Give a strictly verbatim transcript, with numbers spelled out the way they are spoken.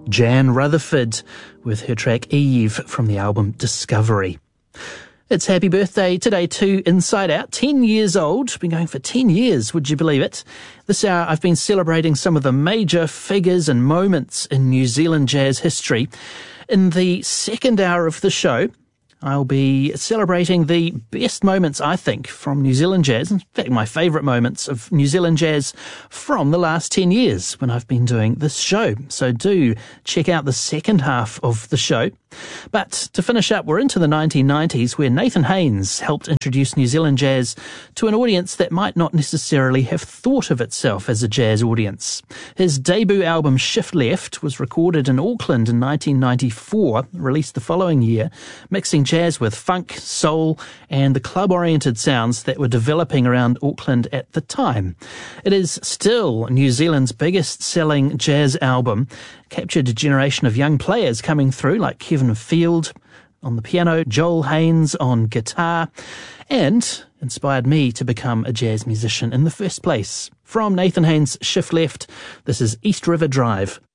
Jan Rutherford with her track Eve from the album Discovery. It's happy birthday today to Inside Out, ten years old. Been going for ten years, would you believe it? This hour I've been celebrating some of the major figures and moments in New Zealand jazz history. In the second hour of the show, I'll be celebrating the best moments, I think, from New Zealand jazz. In fact, my favourite moments of New Zealand jazz from the last ten years when I've been doing this show. So do check out the second half of the show. But to finish up, we're into the nineteen nineties, where Nathan Haynes helped introduce New Zealand jazz to an audience that might not necessarily have thought of itself as a jazz audience. His debut album Shift Left was recorded in Auckland in nineteen ninety-four, released the following year, mixing jazz with funk, soul, and the club-oriented sounds that were developing around Auckland at the time. It is still New Zealand's biggest-selling jazz album, captured a generation of young players coming through like Kevin Field on the piano, Joel Haynes on guitar, and inspired me to become a jazz musician in the first place. From Nathan Haynes' Shift Left, this is East River Drive.